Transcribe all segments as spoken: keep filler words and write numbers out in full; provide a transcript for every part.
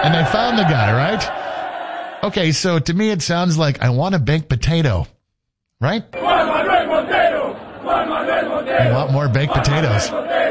And they found the guy, right? Okay, so to me it sounds like I want a baked potato, right? I want more baked potatoes.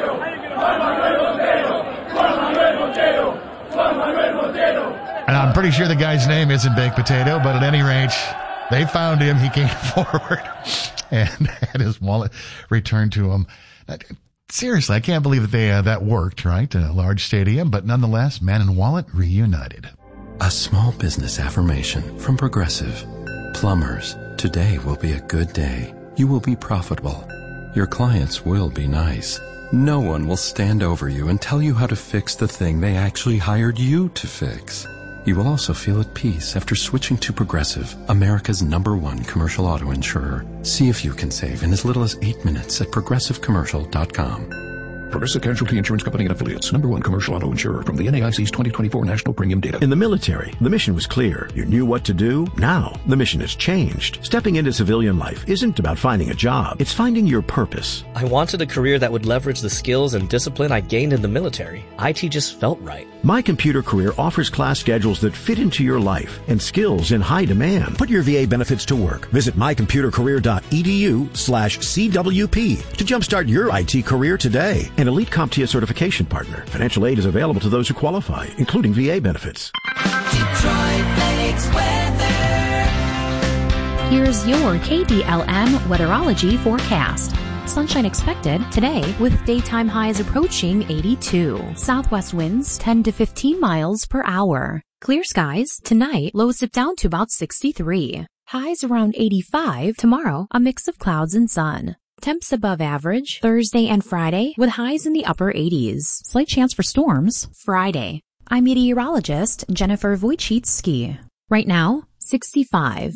And I'm pretty sure the guy's name isn't Baked Potato, but at any rate, they found him. He came forward and had his wallet returned to him. Seriously, I can't believe that they uh, that worked, right? In a large stadium, but nonetheless, man and wallet reunited. A small business affirmation from Progressive. Plumbers, today will be a good day. You will be profitable. Your clients will be nice. No one will stand over you and tell you how to fix the thing they actually hired you to fix. You will also feel at peace after switching to Progressive, America's number one commercial auto insurer. See if you can save in as little as eight minutes at progressive commercial dot com. Progressive Casualty Insurance Company and Affiliates. Number one commercial auto insurer from the N A I C's twenty twenty-four National Premium Data. In the military, the mission was clear. You knew what to do. Now, the mission has changed. Stepping into civilian life isn't about finding a job. It's finding your purpose. I wanted a career that would leverage the skills and discipline I gained in the military. I T just felt right. My Computer Career offers class schedules that fit into your life and skills in high demand. Put your V A benefits to work. Visit my computer career dot e d u slash C W P to jumpstart your I T career today. An elite CompTIA certification partner. Financial aid is available to those who qualify, including V A benefits. Detroit Lakes weather. Here's your K B L M weatherology forecast. Sunshine expected today with daytime highs approaching eighty-two. Southwest winds ten to fifteen miles per hour. Clear skies tonight, lows dip down to about sixty-three. Highs around eighty-five. Tomorrow, a mix of clouds and sun. Temps above average Thursday and Friday with highs in the upper eighties. Slight chance for storms Friday. I'm meteorologist Jennifer Wojcicki. Right now, sixty-five.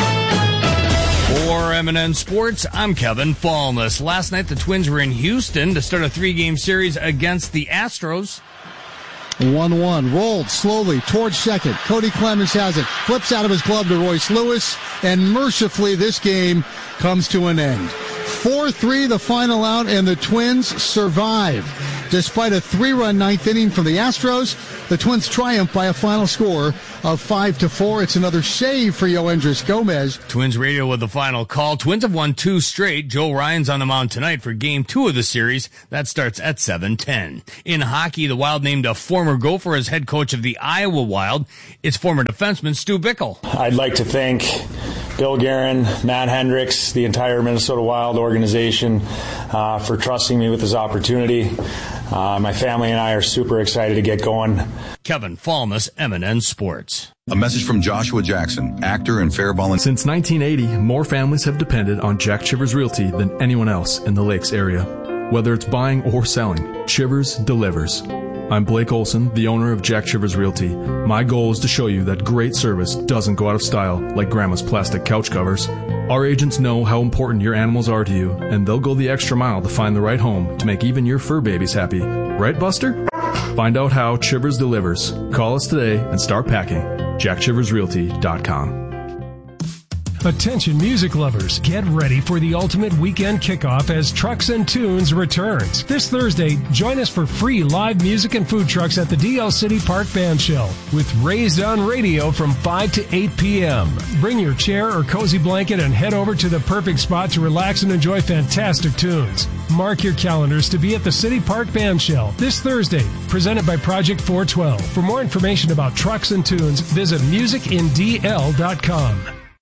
For M and N Sports, I'm Kevin Fallness. Last night, the Twins were in Houston to start a three-game series against the Astros. one one, rolled slowly towards second. Cody Clemens has it, flips out of his glove to Royce Lewis, and mercifully this game comes to an end. four three the final out, and the Twins survive. Despite a three-run ninth inning from the Astros, the Twins triumph by a final score of five to four. It's another save for Yoendris Gomez. Twins radio with the final call. Twins have won two straight. Joe Ryan's on the mound tonight for game two of the series. That starts at seven ten. In hockey, the Wild named a former Gopher as head coach of the Iowa Wild. It's former defenseman Stu Bickle. I'd like to thank Bill Guerin, Matt Hendricks, the entire Minnesota Wild organization uh, for trusting me with this opportunity. Uh, my family and I are super excited to get going. Kevin Fallness, M and N Sports. A message from Joshua Jackson, actor and fair volunteer. Since nineteen eighty, more families have depended on Jack Chivers Realty than anyone else in the Lakes area. Whether it's buying or selling, Chivers delivers. I'm Blake Olson, the owner of Jack Chivers Realty. My goal is to show you that great service doesn't go out of style like Grandma's plastic couch covers. Our agents know how important your animals are to you, and they'll go the extra mile to find the right home to make even your fur babies happy. Right, Buster? Find out how Chivers delivers. Call us today and start packing. jack chivers realty dot com. Attention music lovers, get ready for the ultimate weekend kickoff as Trucks and Tunes returns. This Thursday, join us for free live music and food trucks at the D L City Park Band Shell with Raised on Radio from five to eight p.m. Bring your chair or cozy blanket and head over to the perfect spot to relax and enjoy fantastic tunes. Mark your calendars to be at the City Park Band Shell this Thursday, presented by Project four twelve. For more information about Trucks and Tunes, visit music in d l dot com.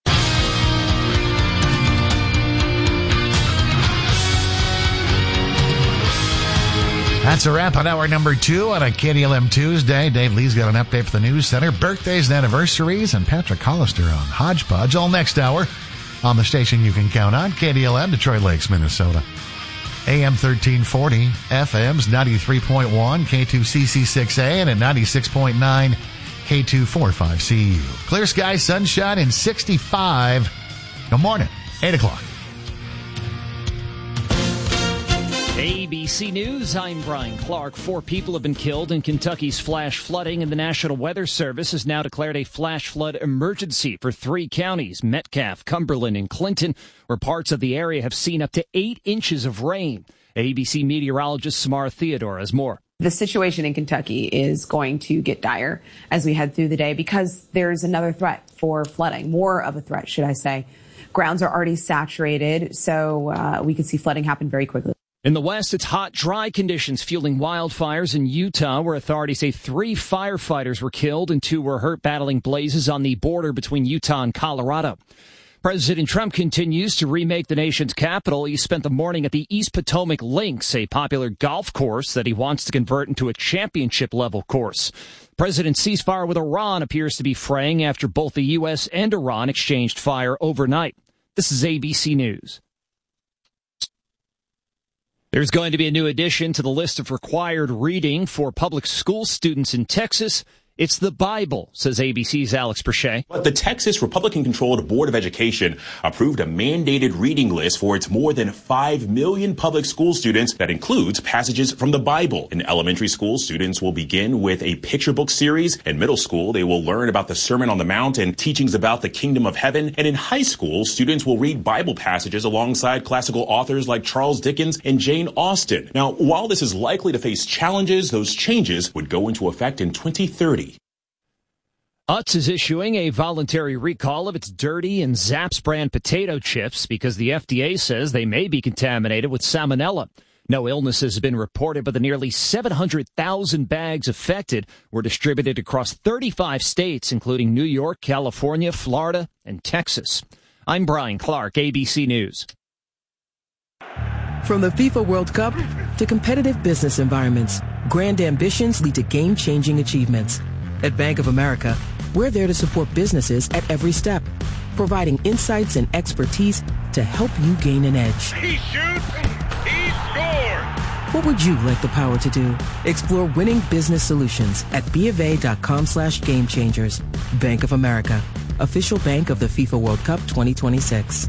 That's a wrap on hour number two on a K D L M Tuesday. Dave Lee's got an update for the News Center, birthdays and anniversaries, and Patrick Hollister on Hodgepodge. All next hour on the station you can count on, K D L M, Detroit Lakes, Minnesota. A M thirteen forty, F M's ninety-three point one, K two C C six A, and at ninety-six point nine, K two forty-five C U. Clear skies, sunshine, and sixty-five. Good morning, eight o'clock. A B C News, I'm Brian Clark. Four people have been killed in Kentucky's flash flooding, and the National Weather Service has now declared a flash flood emergency for three counties, Metcalfe, Cumberland, and Clinton, where parts of the area have seen up to eight inches of rain. A B C meteorologist Samara Theodore has more. The situation in Kentucky is going to get dire as we head through the day because there's another threat for flooding, more of a threat, should I say. Grounds are already saturated, so uh, we could see flooding happen very quickly. In the west, it's hot, dry conditions fueling wildfires in Utah, where authorities say three firefighters were killed and two were hurt battling blazes on the border between Utah and Colorado. President Trump continues to remake the nation's capital. He spent the morning at the East Potomac Links, a popular golf course that he wants to convert into a championship-level course. President's ceasefire with Iran appears to be fraying after both the U S and Iran exchanged fire overnight. This is A B C News. There's going to be a new addition to the list of required reading for public school students in Texas. It's the Bible, says A B C's Alex Perche. But the Texas Republican-controlled Board of Education approved a mandated reading list for its more than five million public school students that includes passages from the Bible. In elementary school, students will begin with a picture book series. In middle school, they will learn about the Sermon on the Mount and teachings about the kingdom of heaven. And in high school, students will read Bible passages alongside classical authors like Charles Dickens and Jane Austen. Now, while this is likely to face challenges, those changes would go into effect in twenty thirty. Utz is issuing a voluntary recall of its Dirty and Zapp's brand potato chips because the F D A says they may be contaminated with salmonella. No illnesses have been reported, but the nearly seven hundred thousand bags affected were distributed across thirty-five states, including New York, California, Florida, and Texas. I'm Brian Clark, A B C News. From the FIFA World Cup to competitive business environments, grand ambitions lead to game-changing achievements. At Bank of America, we're there to support businesses at every step, providing insights and expertise to help you gain an edge. He shoots, he scores! What would you like the power to do? Explore winning business solutions at BofA.com slash game changers. Bank of America, official bank of the FIFA World Cup twenty twenty-six.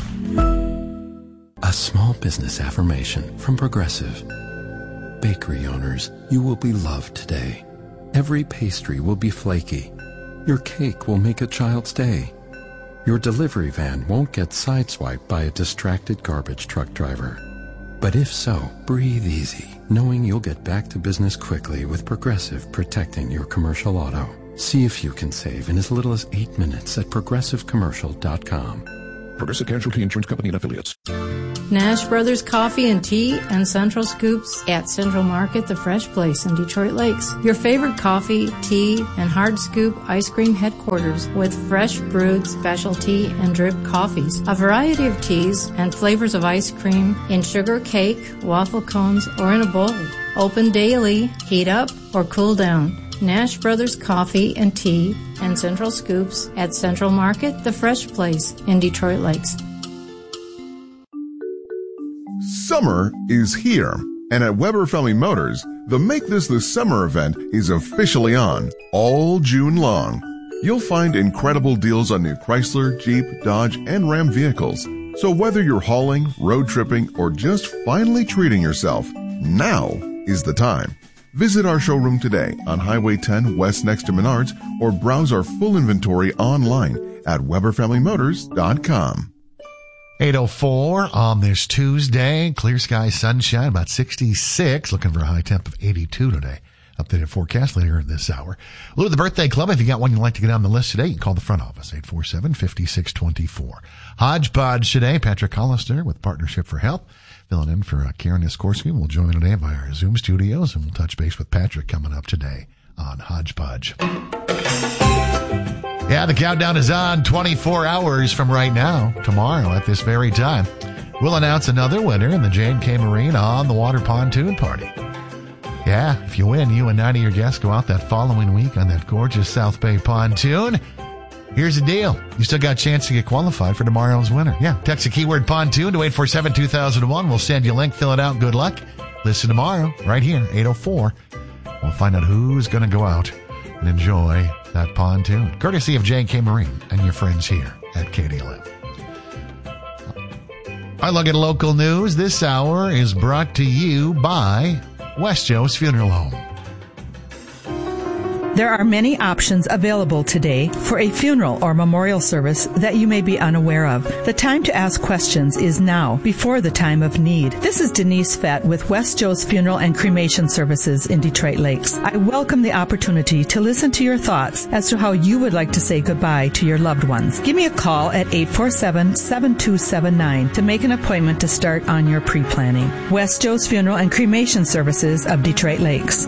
A small business affirmation from Progressive. Bakery owners, you will be loved today. Every pastry will be flaky. Your cake will make a child's day. Your delivery van won't get sideswiped by a distracted garbage truck driver. But if so, breathe easy, knowing you'll get back to business quickly with Progressive protecting your commercial auto. See if you can save in as little as eight minutes at progressive commercial dot com. Progressive Casualty Insurance Company and Affiliates. Nash Brothers Coffee and Tea and Central Scoops at Central Market, the Fresh Place in Detroit Lakes. Your favorite coffee, tea, and hard scoop ice cream headquarters with fresh brewed specialty and drip coffees. A variety of teas and flavors of ice cream in sugar cake, waffle cones, or in a bowl. Open daily, heat up or cool down. Nash Brothers Coffee and Tea and Central Scoops at Central Market, the Fresh Place in Detroit Lakes. Summer is here, and at Weber Family Motors, the Make This the Summer event is officially on all June long. You'll find incredible deals on new Chrysler, Jeep, Dodge, and Ram vehicles. So whether you're hauling, road tripping, or just finally treating yourself, now is the time. Visit our showroom today on Highway ten West next to Menards, or browse our full inventory online at weber family motors dot com. eight oh four on this Tuesday. Clear sky, sunshine, about sixty-six. Looking for a high temp of eighty-two today. Updated forecast later this hour. Lou, the birthday club. If you got one you'd like to get on the list today, you can call the front office, eight four seven, five six two four. Hodgepodge today. Patrick Hollister with Partnership for Health, filling in for uh, Karen Iskorsky. We'll join today via our Zoom studios, and we'll touch base with Patrick coming up today on Hodgepodge. Yeah, the countdown is on. twenty-four hours from right now, tomorrow at this very time, we'll announce another winner in the Jane K. Marine on the Water Pontoon Party. Yeah, if you win, you and nine of your guests go out that following week on that gorgeous South Bay pontoon. Here's the deal. You still got a chance to get qualified for tomorrow's winner. Yeah, text the keyword pontoon to eight four seven, two thousand one. We'll send you a link. Fill it out. Good luck. Listen tomorrow, right here, eight oh four. We'll find out who's going to go out and enjoy that pontoon, courtesy of Jane K. Marine and your friends here at K D L M. I look at local news. This hour is brought to you by West Joe's Funeral Home. There are many options available today for a funeral or memorial service that you may be unaware of. The time to ask questions is now, before the time of need. This is Denise Fett with West Joe's Funeral and Cremation Services in Detroit Lakes. I welcome the opportunity to listen to your thoughts as to how you would like to say goodbye to your loved ones. Give me a call at eight four seven, seven two seven nine to make an appointment to start on your pre-planning. West Joe's Funeral and Cremation Services of Detroit Lakes.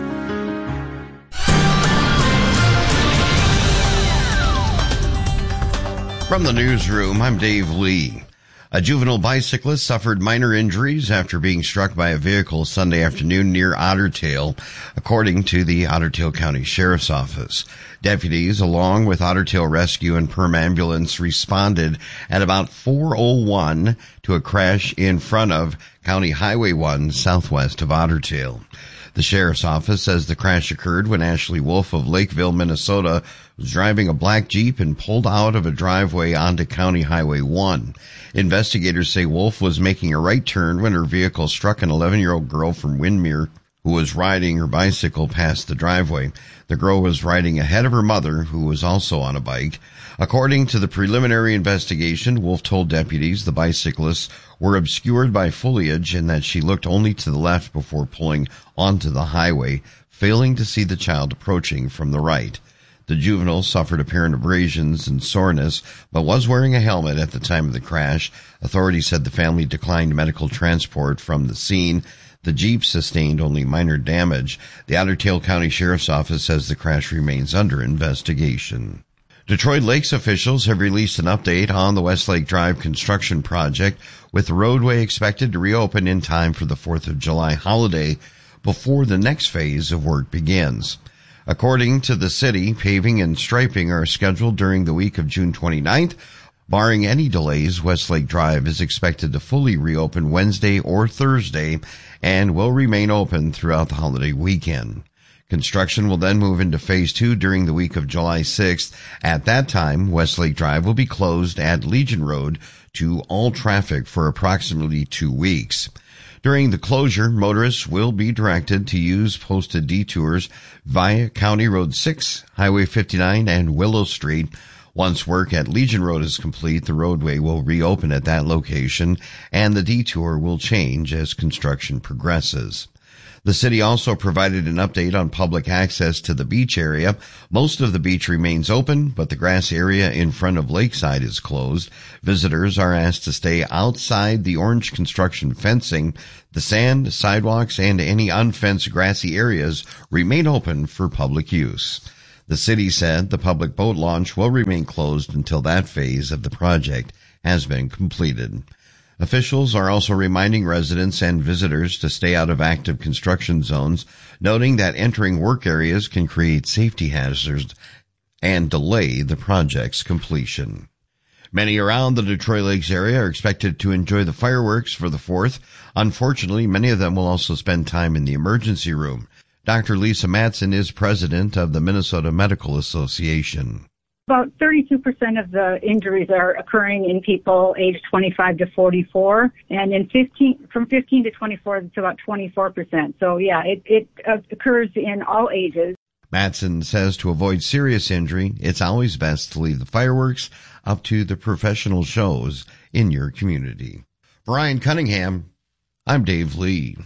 From the newsroom, I'm Dave Lee. A juvenile bicyclist suffered minor injuries after being struck by a vehicle Sunday afternoon near Otter Tail, according to the Otter Tail County Sheriff's Office. Deputies, along with Otter Tail Rescue and Perm Ambulance, responded at about four oh one to a crash in front of County Highway one southwest of Otter Tail. The Sheriff's Office says the crash occurred when Ashley Wolf of Lakeville, Minnesota, was driving a black Jeep and pulled out of a driveway onto County Highway one. Investigators say Wolf was making a right turn when her vehicle struck an eleven-year-old girl from Windmere who was riding her bicycle past the driveway. The girl was riding ahead of her mother, who was also on a bike. According to the preliminary investigation, Wolf told deputies the bicyclists were obscured by foliage and that she looked only to the left before pulling onto the highway, failing to see the child approaching from the right. The juvenile suffered apparent abrasions and soreness, but was wearing a helmet at the time of the crash. Authorities said the family declined medical transport from the scene. The Jeep sustained only minor damage. The Otter Tail County Sheriff's Office says the crash remains under investigation. Detroit Lakes officials have released an update on the Westlake Drive construction project, with the roadway expected to reopen in time for the fourth of July holiday before the next phase of work begins. According to the city, paving and striping are scheduled during the week of June twenty-ninth. Barring any delays, Westlake Drive is expected to fully reopen Wednesday or Thursday and will remain open throughout the holiday weekend. Construction will then move into phase two during the week of July sixth. At that time, Westlake Drive will be closed at Legion Road to all traffic for approximately two weeks. During the closure, motorists will be directed to use posted detours via County Road six, Highway fifty-nine, and Willow Street. Once work at Legion Road is complete, the roadway will reopen at that location, and the detour will change as construction progresses. The city also provided an update on public access to the beach area. Most of the beach remains open, but the grass area in front of Lakeside is closed. Visitors are asked to stay outside the orange construction fencing. The sand, sidewalks, and any unfenced grassy areas remain open for public use. The city said the public boat launch will remain closed until that phase of the project has been completed. Officials are also reminding residents and visitors to stay out of active construction zones, noting that entering work areas can create safety hazards and delay the project's completion. Many around the Detroit Lakes area are expected to enjoy the fireworks for the fourth. Unfortunately, many of them will also spend time in the emergency room. Doctor Lisa Matson is president of the Minnesota Medical Association. About thirty-two percent of the injuries are occurring in people aged twenty-five to forty-four, and in fifteen, from fifteen to twenty-four, it's about twenty-four percent. So, yeah, it, it occurs in all ages. Matson says to avoid serious injury, it's always best to leave the fireworks up to the professional shows in your community. Brian Cunningham, I'm Dave Lee.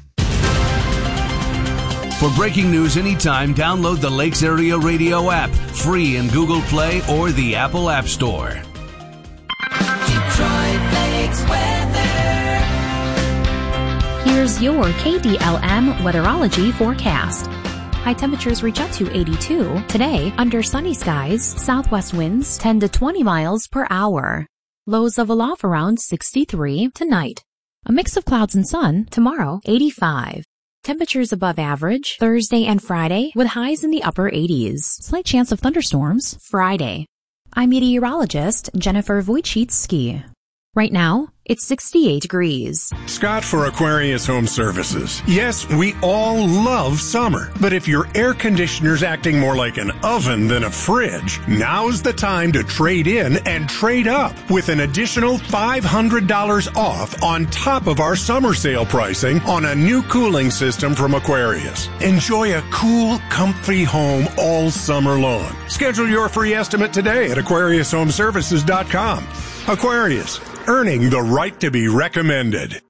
For breaking news anytime, download the Lakes Area Radio app, free in Google Play or the Apple App Store. Detroit Lakes weather. Here's your K D L M weatherology forecast. High temperatures reach up to eighty-two. Today, under sunny skies, southwest winds ten to twenty miles per hour. Lows level off around sixty-three tonight. A mix of clouds and sun tomorrow, eighty-five. Temperatures above average Thursday and Friday with highs in the upper eighties. Slight chance of thunderstorms Friday. I'm meteorologist Jennifer Wojcicki. Right now, it's sixty-eight degrees. Scott for Aquarius Home Services. Yes, we all love summer, but if your air conditioner's acting more like an oven than a fridge, now's the time to trade in and trade up with an additional five hundred dollars off on top of our summer sale pricing on a new cooling system from Aquarius. Enjoy a cool, comfy home all summer long. Schedule your free estimate today at aquarius home services dot com. Aquarius, earning the right to be recommended.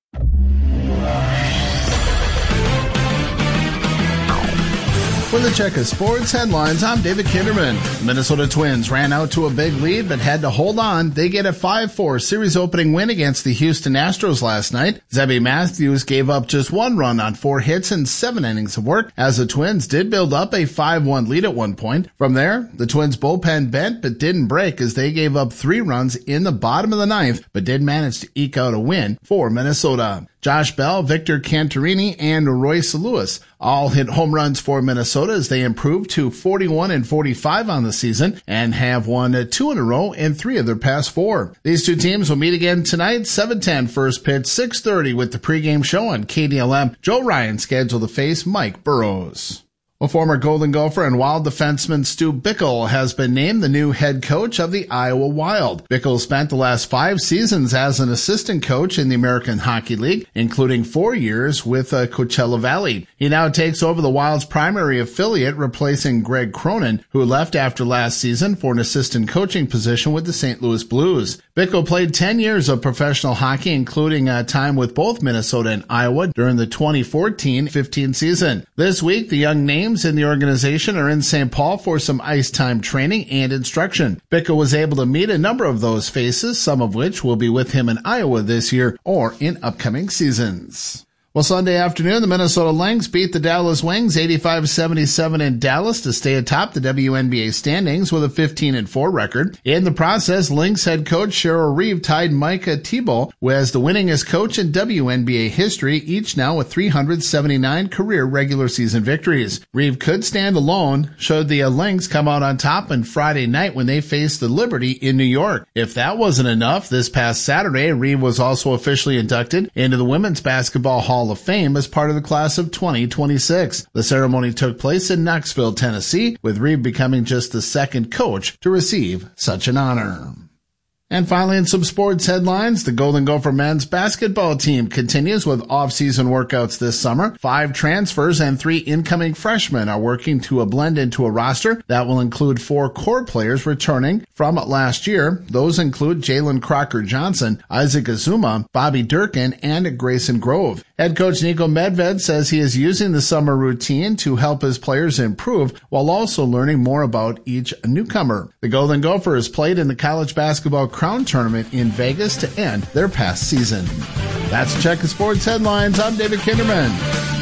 For the check of sports headlines, I'm David Kinderman. Minnesota Twins ran out to a big lead but had to hold on. They get a five four series opening win against the Houston Astros last night. Zebby Matthews gave up just one run on four hits and seven innings of work, as the Twins did build up a five one lead at one point. From there, the Twins bullpen bent but didn't break as they gave up three runs in the bottom of the ninth but did manage to eke out a win for Minnesota. Josh Bell, Victor Cantarini, and Royce Lewis all hit home runs for Minnesota as they improved to forty-one and forty-five on the season and have won two in a row in three of their past four. These two teams will meet again tonight, seven ten first pitch, six thirty with the pregame show on K D L M. Joe Ryan scheduled to face Mike Burrows. Well, former Golden Gopher and Wild defenseman Stu Bickle has been named the new head coach of the Iowa Wild. Bickle spent the last five seasons as an assistant coach in the American Hockey League, including four years with uh, Coachella Valley. He now takes over the Wild's primary affiliate, replacing Greg Cronin, who left after last season for an assistant coaching position with the Saint Louis Blues. Bickle played ten years of professional hockey, including uh, time with both Minnesota and Iowa during the twenty fourteen fifteen season. This week, the young names in the organization are in Saint Paul for some ice time training and instruction. Bickle was able to meet a number of those faces, some of which will be with him in Iowa this year or in upcoming seasons. Well, Sunday afternoon, the Minnesota Lynx beat the Dallas Wings eighty-five seventy-seven in Dallas to stay atop the W N B A standings with a fifteen and four record. In the process, Lynx head coach Cheryl Reeve tied Micah Thibault as the winningest coach in W N B A history, each now with three hundred seventy-nine career regular season victories. Reeve could stand alone, showed the Lynx come out on top on Friday night when they faced the Liberty in New York. If that wasn't enough, this past Saturday, Reeve was also officially inducted into the Women's Basketball Hall of Fame as part of the class of twenty twenty-six. The ceremony took place in Knoxville, Tennessee, with Reeve becoming just the second coach to receive such an honor. And finally, in some sports headlines, the Golden Gopher men's basketball team continues with off-season workouts this summer. Five transfers and three incoming freshmen are working to blend into a roster that will include four core players returning from last year. Those include Jalen Crocker-Johnson, Isaac Azuma, Bobby Durkin, and Grayson Grove. Head coach Nico Medved says he is using the summer routine to help his players improve while also learning more about each newcomer. The Golden Gophers played in the college basketball Crown Tournament in Vegas to end their past season. That's Check the Sports Headlines. I'm David Kinderman.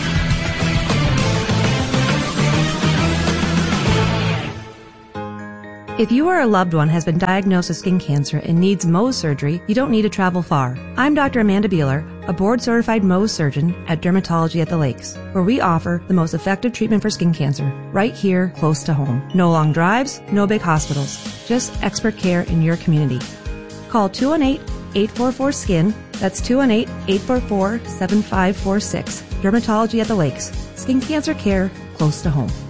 If you or a loved one has been diagnosed with skin cancer and needs Mohs surgery, you don't need to travel far. I'm Doctor Amanda Beeler, a board-certified Mohs surgeon at Dermatology at the Lakes, where we offer the most effective treatment for skin cancer right here close to home. No long drives, no big hospitals, just expert care in your community. Call two one eight, eight four four, S K I N. That's two one eight, eight four four, seven five four six. Dermatology at the Lakes. Skin cancer care close to home.